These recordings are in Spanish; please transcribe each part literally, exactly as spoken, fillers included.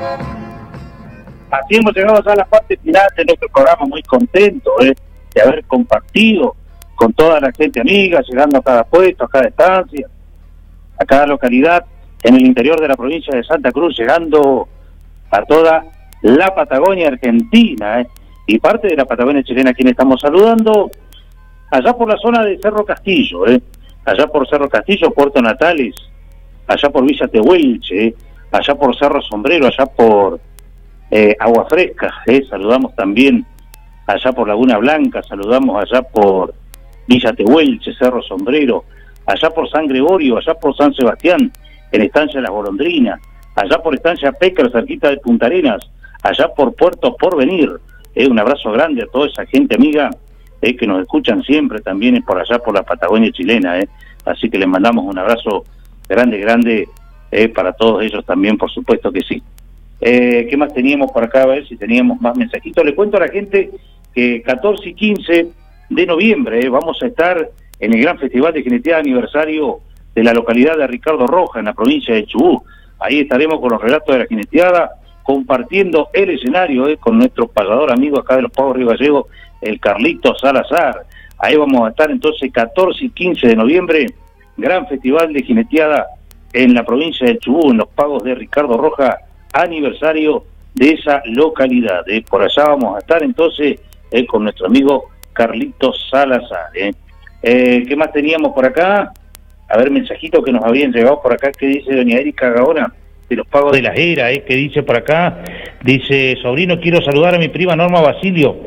Así hemos llegado a la parte final de nuestro programa, muy contento ¿eh? de haber compartido con toda la gente amiga, llegando a cada puesto, a cada estancia, a cada localidad en el interior de la provincia de Santa Cruz, llegando a toda la Patagonia Argentina ¿eh? y parte de la Patagonia chilena, a quien estamos saludando allá por la zona de Cerro Castillo, ¿eh? allá por Cerro Castillo, Puerto Natales, allá por Villa Tehuelche, ¿eh? allá por Cerro Sombrero, allá por eh, Agua Fresca, ¿eh? saludamos también allá por Laguna Blanca, saludamos allá por Villa Tehuelche, Cerro Sombrero, allá por San Gregorio, allá por San Sebastián, en Estancia La Golondrina, allá por Estancia Pécar, cerquita de Punta Arenas, allá por Puerto Porvenir. Eh, un abrazo grande a toda esa gente amiga eh, que nos escuchan siempre, también por allá por la Patagonia chilena. Eh. Así que les mandamos un abrazo grande, grande eh, para todos ellos también, por supuesto que sí. Eh, ¿Qué más teníamos por acá? A ver si teníamos más mensajitos. Le cuento a la gente que catorce y quince de noviembre eh, vamos a estar en el gran festival de jineteada aniversario de la localidad de Ricardo Rojas, en la provincia de Chubut. Ahí estaremos con los relatos de la jineteada, compartiendo el escenario eh, con nuestro pagador amigo acá de los Pagos Río Gallego, el Carlito Salazar. Ahí vamos a estar entonces catorce y quince de noviembre, gran festival de jineteada en la provincia de Chubut, en los Pagos de Ricardo Rojas, aniversario de esa localidad. Eh. Por allá vamos a estar entonces eh, con nuestro amigo Carlito Salazar. Eh. Eh, ¿Qué más teníamos por acá? A ver, mensajitos que nos habían llegado por acá. ¿Qué dice doña Erika Gaona de los Pagos de la Era? Eh? ¿Qué dice por acá? Dice, sobrino, quiero saludar a mi prima Norma Basilio.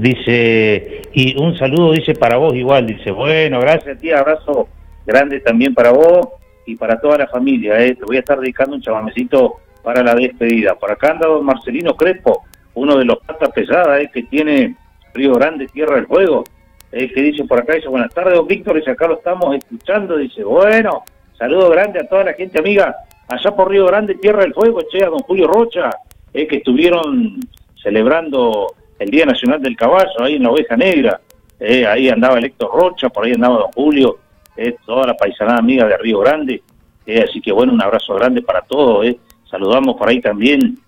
Dice, y un saludo, dice, para vos igual. Dice, bueno, gracias, tía, abrazo grande también para vos y para toda la familia. Eh. Te voy a estar dedicando un chamamecito para la despedida. Por acá anda don Marcelino Crespo, uno de los patas pesadas eh, que tiene Río Grande, Tierra del Fuego. Eh, que dice por acá, dice, buenas tardes, don Víctor, dice, acá lo estamos escuchando, dice, bueno, saludo grande a toda la gente amiga, allá por Río Grande, Tierra del Fuego, che, a don Julio Rocha, eh, que estuvieron celebrando el Día Nacional del Caballo, ahí en la Oveja Negra, eh, ahí andaba el Héctor Rocha, por ahí andaba don Julio, eh, toda la paisanada amiga de Río Grande, eh, así que bueno, un abrazo grande para todos, eh, saludamos por ahí también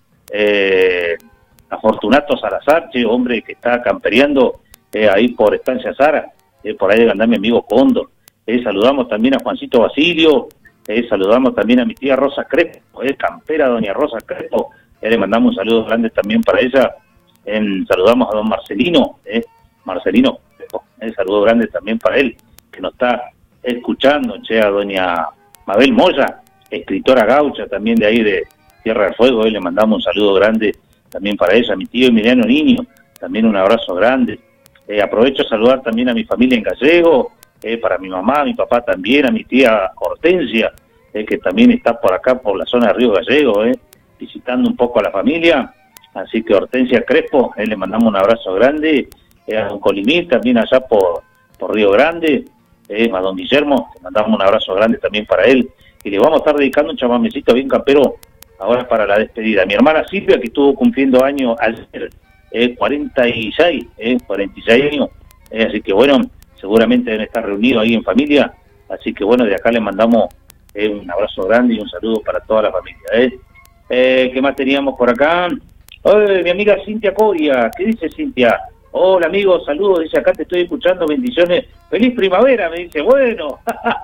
eh, a Fortunato Salazar, che, hombre que está campereando, Eh, ahí por Estancia Sara, eh, por ahí de andar mi amigo Cóndor. Eh, saludamos también a Juancito Basilio, eh, saludamos también a mi tía Rosa Crespo, eh, campera doña Rosa Crespo, eh, le mandamos un saludo grande también para ella. Eh, saludamos a don Marcelino, eh, Marcelino Crespo, eh, saludo grande también para él, que nos está escuchando, che, a doña Mabel Moya, escritora gaucha también de ahí de Tierra del Fuego, eh, le mandamos un saludo grande también para ella, a mi tío Emiliano Niño, también un abrazo grande. Eh, aprovecho a saludar también a mi familia en Gallego, eh, para mi mamá, mi papá también, a mi tía Hortensia, eh, que también está por acá, por la zona de Río Gallego, eh, visitando un poco a la familia. Así que Hortensia Crespo, eh, le mandamos un abrazo grande, eh, a don Colimir también allá por, por Río Grande, eh, a don Guillermo, le mandamos un abrazo grande también para él. Y le vamos a estar dedicando un chamamecito bien campero ahora para la despedida. Mi hermana Silvia, que estuvo cumpliendo años ayer, Eh, cuarenta y seis, eh, cuarenta y seis años, eh, así que bueno, seguramente deben estar reunidos ahí en familia, así que bueno, de acá les mandamos eh, un abrazo grande y un saludo para toda la familia. Eh. Eh, ¿Qué más teníamos por acá? Oye, mi amiga Cintia Coria, ¿qué dice Cintia? Hola amigo, saludos, dice, acá te estoy escuchando, bendiciones, feliz primavera, me dice, bueno,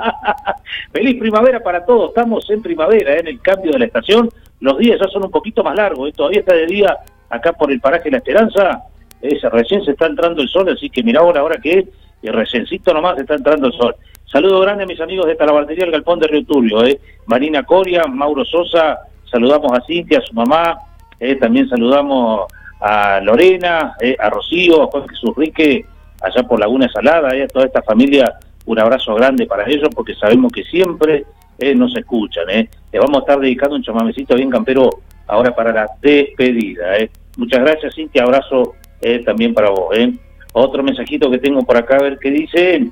feliz primavera para todos, estamos en primavera, eh, en el cambio de la estación, los días ya son un poquito más largos, eh, todavía está de día acá por el paraje La Esperanza, eh, recién se está entrando el sol, así que mirá ahora, ahora que es, y reciencito nomás está entrando el sol. Saludo grande a mis amigos de Talabartería El Galpón de Río Turbio, eh, Marina Coria, Mauro Sosa, saludamos a Cintia, a su mamá, eh, también saludamos a Lorena, eh, a Rocío, a Juan Jesús Rique, allá por Laguna Salada, eh, a toda esta familia, un abrazo grande para ellos, porque sabemos que siempre eh, nos escuchan. Eh. Le vamos a estar dedicando un chamamecito bien campero ahora para la despedida. Eh. Muchas gracias, Cintia, abrazo eh, también para vos. Eh. Otro mensajito que tengo por acá, a ver qué dice.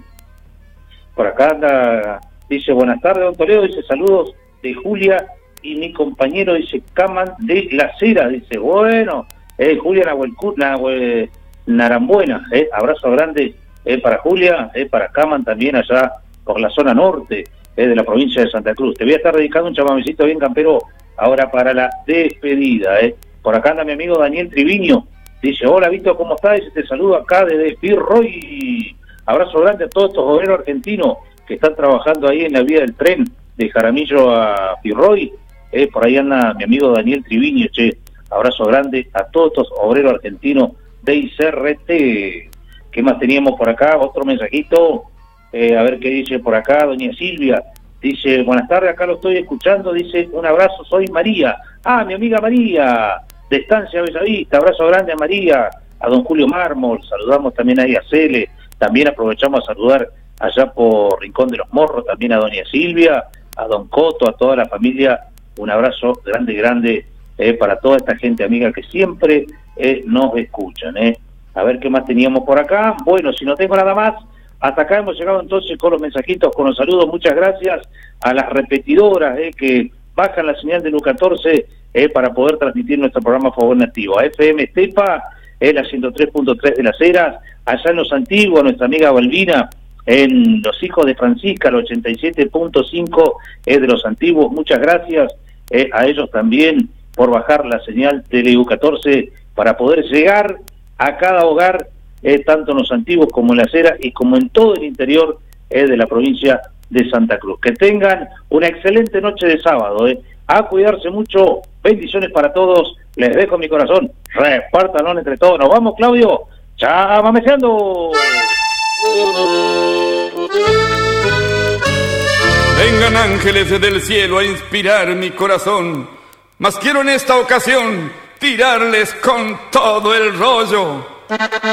Por acá anda, dice, buenas tardes, don Toledo, dice, saludos de Julia y mi compañero, dice, Caman de La Cera, dice, bueno, eh, Julia Nahuel, Narambuena, eh, abrazo grande eh, para Julia, eh, para Caman también allá por la zona norte eh, de la provincia de Santa Cruz. Te voy a estar dedicando un chamamecito bien campero ahora para la despedida. ¿eh? Por acá anda mi amigo Daniel Triviño, dice, hola Vito, ¿cómo estás? Dice, te saludo acá desde Pirroy. Abrazo grande a todos estos obreros argentinos que están trabajando ahí en la vía del tren de Jaramillo a Pirroy. Eh, por ahí anda mi amigo Daniel Triviño, che, abrazo grande a todos estos obreros argentinos de I C R T. ¿Qué más teníamos por acá? Otro mensajito, eh, a ver qué dice por acá, doña Silvia. Dice, buenas tardes, acá lo estoy escuchando, dice, un abrazo, soy María. Ah, mi amiga María, de Estancia Bellavista, abrazo grande a María, a don Julio Mármol, saludamos también ahí a Cele, también aprovechamos a saludar allá por Rincón de los Morros, también a doña Silvia, a don Coto, a toda la familia, un abrazo grande, grande eh, para toda esta gente amiga que siempre eh, nos escuchan. Eh. A ver qué más teníamos por acá. Bueno, si no tengo nada más, hasta acá hemos llegado entonces con los mensajitos, con los saludos. Muchas gracias a las repetidoras eh, que bajan la señal de Lu catorce eh, para poder transmitir nuestro programa Fogón Nativo. A F M Estepa, eh, la ciento tres punto tres de Las Heras, allá en Los Antiguos, nuestra amiga Balbina, en Los Hijos de Francisca, el ochenta y siete punto cinco eh, de Los Antiguos. Muchas gracias eh, a ellos también por bajar la señal de Lu catorce para poder llegar a cada hogar, eh, tanto en Los Antiguos como en Las Heras y como en todo el interior eh, de la provincia de Santa Cruz. Que tengan una excelente noche de sábado. Eh. A cuidarse mucho. Bendiciones para todos. Les dejo mi corazón. Repártanlo entre todos. Nos vamos, Claudio. Chamameseando. Vengan ángeles del cielo a inspirar mi corazón, mas quiero en esta ocasión tirarles con todo el rollo.